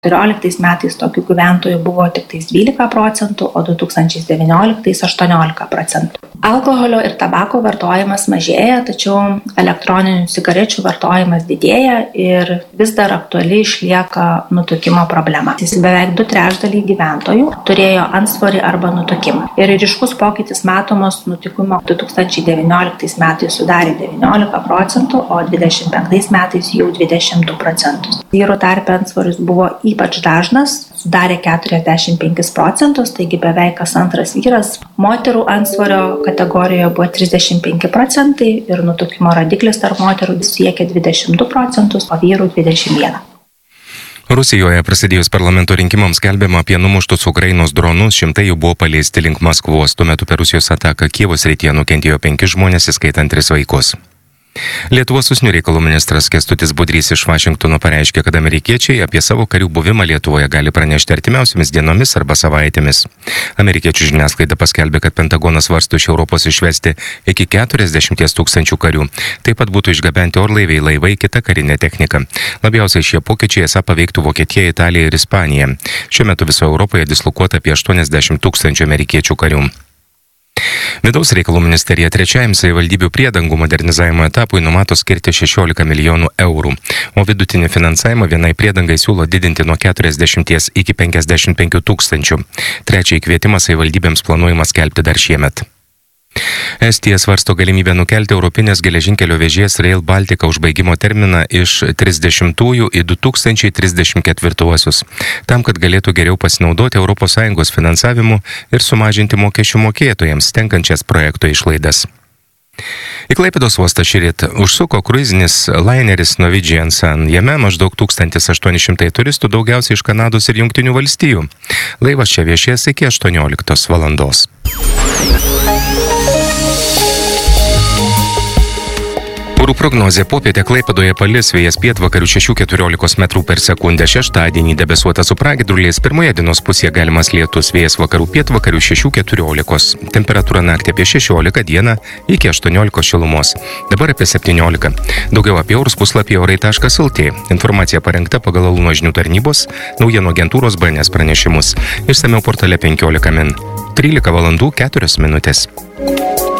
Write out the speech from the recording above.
2014 metais tokių gyventojų buvo tik 12%, o 2019 18%. Alkoholio ir tabako vartojimas mažėja, tačiau elektroninių cigarečių vartojimas didėja ir vis dar aktuali išlieka nutukimo problema. Beveik 2/3 gyventojų turėjo antsvorį arba nutukimą. Ir ryškus pokytis matomos nutukimo 2019 metais sudarė 19%, o 2025 metais jau 22%. Vyrų tarpe antsvoris buvo ypač dažnas, sudarė 45%, taigi beveik kas antras vyras. Moterų antsvorio kategorijoje buvo 35% ir nutukimo rodiklis tarp moterų siekia 22%, o vyrų 21%. Rusijoje prasidėjus parlamento rinkimams skelbiama apie numuštus Ukrainos dronus, šimtai jų buvo paleisti link Maskvos. Tuo metu per Rusijos ataką Kijevo srityje nukentėjo 5 žmonės, įskaitant 3 vaikus. Lietuvos užsienio reikalų ministras Kęstutis Budrys iš Vašingtono pareiškė, kad amerikiečiai apie savo karių buvimą Lietuvoje gali pranešti artimiausiamis dienomis arba savaitėmis. Amerikiečių žiniasklaida paskelbė, kad Pentagonas svarsto iš Europos išvesti iki 40 000 karių. Taip pat būtų išgabenti orlaiviai, laivai, kita karinė technika. Labiausiai šie pokyčiai esą paveiktų Vokietiją, Italiją ir Ispaniją. Šiuo metu visoje Europoje dislokuota apie 80 000 amerikiečių karių. Vidaus reikalų ministerija 3 savivaldybių priedangų modernizavimo etapui numato skirti 16 milijonų eurų, o vidutinį finansavimą vienai priedangai siūlo didinti nuo 40 iki 55 000. Trečiąjį kvietimą savivaldybėms planuojama skelbti dar šiemet. Estija svarsto galimybę nukelti Europinės geležinkelio vėžės Rail Baltica užbaigimo terminą iš 30-ųjų į 2034-uosius, tam, kad galėtų geriau pasinaudoti ES finansavimu ir sumažinti mokesčių mokėtojams tenkančias projekto išlaidas. Į Klaipėdos uostą šįryt užsuko kruizinis laineris Norwegian Sun. Jame maždaug 1800 turistų, daugiausiai iš Kanados ir Jungtinių valstijų. Laivas čia viešės iki 18 valandos. Orų prognozė: popietę Klaipėdoje palis, vėjas pietvakarių 6–14 metrų per sekundę. Šeštadienį debesuota su pragiedruliais, pirmoje dienos pusėje galimas lietus, vėjas vakarų pietvakarių 6–14. Temperatūra naktį apie 16, dieną iki 18 šilumos. Dabar apie 17. Daugiau apie orus puslapyje orai.lt. Informacija parengta pagal Alūno žinių tarnybos naujienų agentūros BNS pranešimus. Išsamiau portale 15 min. 13 valandų 4 minutės.